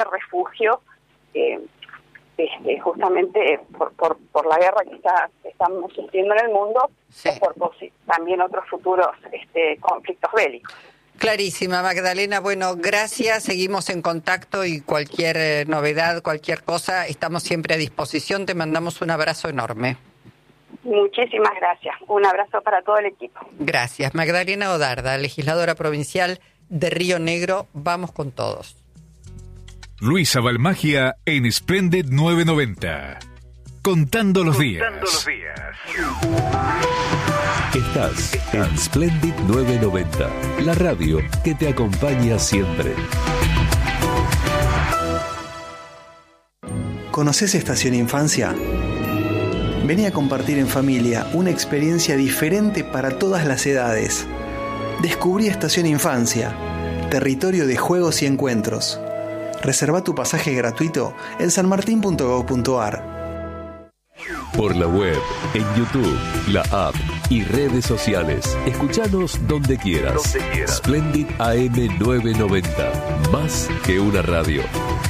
refugio, justamente por la guerra que estamos sufriendo en el mundo, sí, o por también otros futuros conflictos bélicos. Clarísima, Magdalena. Bueno, gracias, seguimos en contacto y cualquier novedad, cualquier cosa, estamos siempre a disposición. Te mandamos un abrazo enorme. Muchísimas gracias. Un abrazo para todo el equipo. Gracias. Magdalena Odarda, legisladora provincial de Río Negro. Vamos con todos. Luisa Balmagia en Splendid 990. Contando los días. Estás en Splendid 990, la radio que te acompaña siempre. ¿Conoces Estación Infancia? Vení a compartir en familia una experiencia diferente para todas las edades. Descubrí Estación Infancia, territorio de juegos y encuentros. Reserva tu pasaje gratuito en sanmartin.gov.ar. Por la web, en YouTube, la app y redes sociales. Escuchanos donde quieras. Splendid AM 990. Más que una radio.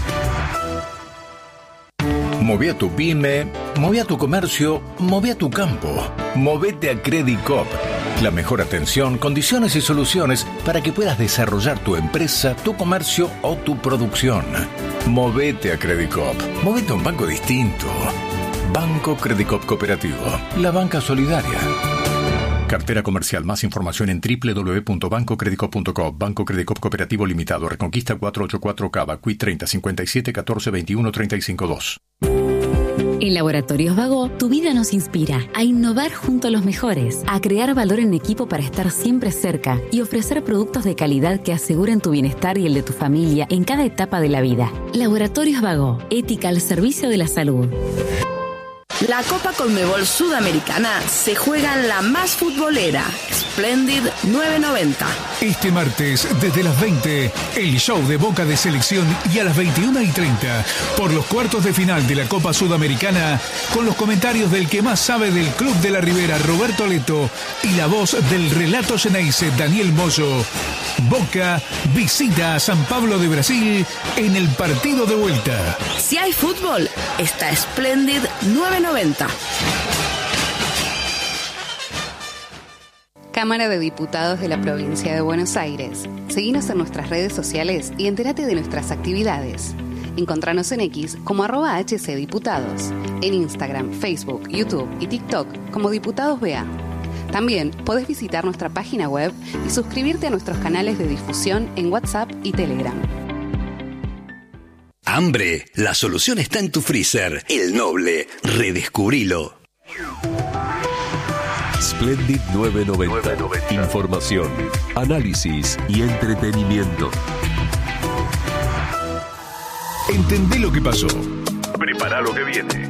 Moví a tu pyme, moví a tu comercio, moví a tu campo. Movete a Credit Coop. La mejor atención, condiciones y soluciones para que puedas desarrollar tu empresa, tu comercio o tu producción. Movete a Credit Coop. Movete a un banco distinto. Banco Credit Coop Cooperativo. La banca solidaria. Cartera comercial. Más información en www.bancocreditcoop.com. Banco Credit Coop Cooperativo Limitado. Reconquista 484 Cava. Cuit 30 57 14 21 35 2. En Laboratorios Vago, tu vida nos inspira a innovar junto a los mejores, a crear valor en equipo para estar siempre cerca y ofrecer productos de calidad que aseguren tu bienestar y el de tu familia en cada etapa de la vida. Laboratorios Vago, ética al servicio de la salud. La Copa Conmebol Sudamericana se juega en la más futbolera, Splendid 990. Este martes, desde las 20, el show de Boca de Selección y a las 21:30, por los cuartos de final de la Copa Sudamericana, con los comentarios del que más sabe del Club de la Ribera, Roberto Leto, y la voz del relato Xeneize, Daniel Moyo. Boca visita a San Pablo de Brasil en el partido de vuelta. Si hay fútbol, está Splendid 990. Cámara de Diputados de la Provincia de Buenos Aires. Seguinos en nuestras redes sociales y entérate de nuestras actividades. Encontranos en X como @HCDiputados, en Instagram, Facebook, YouTube y TikTok como Diputados BA. También podés visitar nuestra página web y suscribirte a nuestros canales de difusión en WhatsApp y Telegram. Hambre, la solución está en tu freezer. El Noble, redescubrilo. Splendid 990. Información, análisis y entretenimiento. Entendé lo que pasó. Prepara lo que viene.